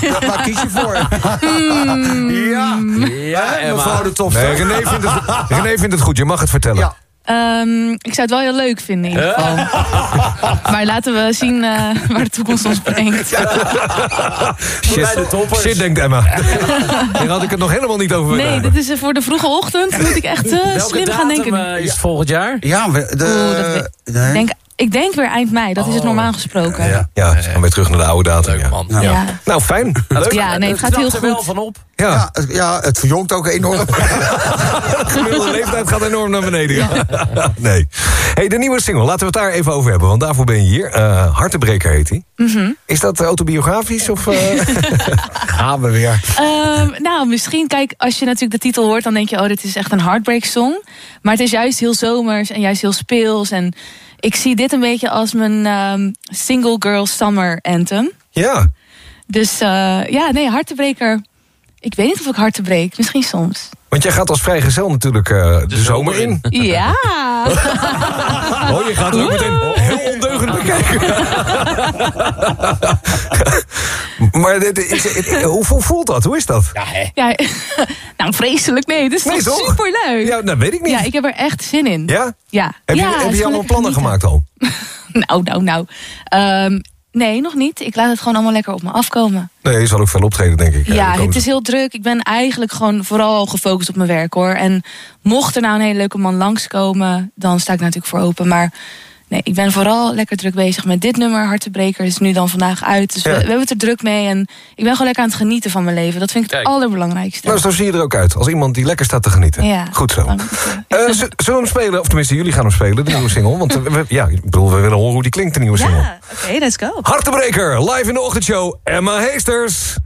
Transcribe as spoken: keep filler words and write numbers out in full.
Waar kies je voor? Mm. Ja, Ja, Emma. Mevrouw de topster. Nee, René vindt, het, René vindt het goed, je mag het vertellen. Ja. Um, ik zou het wel heel leuk vinden in ieder geval. Maar laten we zien uh, waar de toekomst ons brengt. Shit, shit, denkt Emma. Hier had ik het nog helemaal niet over. Nee, dit is uh, voor de vroege ochtend. Moet ik echt uh, slim gaan denken. Welke datum uh, is het volgend jaar? Ja, we, de, Oeh, dat weet, nee. denk, ik denk weer eind mei. Dat is het normaal gesproken. Ja, ja, ze gaan weer terug naar de oude datum. Leuk, Ja. man. Ja. Ja. Nou, fijn. Leuk. Ja, nee, het gaat heel er wel goed. van op. Ja. Ja, het, ja, het verjongt ook enorm. De gemiddelde leeftijd gaat enorm naar beneden. Ja. Nee. Hey, de nieuwe single, laten we het daar even over hebben. Want daarvoor ben je hier. Uh, Hartebreker heet hij. Mm-hmm. Is dat autobiografisch? Of uh... Gaan we weer. Um, nou, misschien, kijk, als je natuurlijk de titel hoort... dan denk je, oh, dit is echt een heartbreak song. Maar het is juist heel zomers en juist heel speels. En ik zie dit een beetje als mijn um, single girl summer anthem. Ja. Dus uh, ja, nee, Hartebreker... Ik weet niet of ik harten breek, misschien soms. Want jij gaat als vrijgezel natuurlijk uh, de, de zomer in. Ja. Oh, je gaat er ook meteen heel ondeugend bekijken. Maar dit, is, het, hoe, hoe voelt dat? Hoe is dat? Ja, hè? Ja, nou, vreselijk. Nee, het is Nee, toch toch? superleuk. Ja, dat weet ik niet. Ja, ik heb er echt zin in. Ja? Ja. Heb je, ja, heb het is je gewoon allemaal plannen lekker gemaakt al? nou, nou, nou. Um, nee, nog niet. Ik laat het gewoon allemaal lekker op me afkomen. Nee, je zal ook veel optreden, denk ik. Ja, uh, het is heel druk. Ik ben eigenlijk gewoon vooral gefocust op mijn werk, hoor. En mocht er nou een hele leuke man langskomen, dan sta ik daar natuurlijk voor open. Maar nee, ik ben vooral lekker druk bezig met dit nummer. Hartebreker is nu dan vandaag uit. Dus Ja. we, we hebben het er druk mee. En ik ben gewoon lekker aan het genieten van mijn leven. Dat vind ik het Kijk. allerbelangrijkste. Nou, zo zie je er ook uit. Als iemand die lekker staat te genieten. Ja. Goed zo. Dank je. Uh, z- zullen we hem spelen? Of tenminste, jullie gaan hem spelen, de nieuwe single. Want uh, we, ja, ik bedoel, we willen horen hoe die klinkt, de nieuwe single. Ja, oké, okay, let's go. Hartebreker, live in de ochtendshow. Emma Heesters.